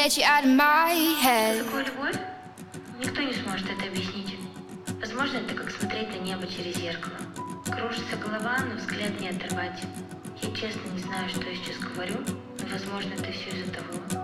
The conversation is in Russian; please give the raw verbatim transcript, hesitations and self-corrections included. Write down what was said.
Get you out of my Что head. такое любовь? Никто не сможет это объяснить. Возможно, это как смотреть на небо через зеркало. Кружится голова, но взгляд не оторвать. Я честно не знаю, что я сейчас говорю, но, возможно, это все из-за того,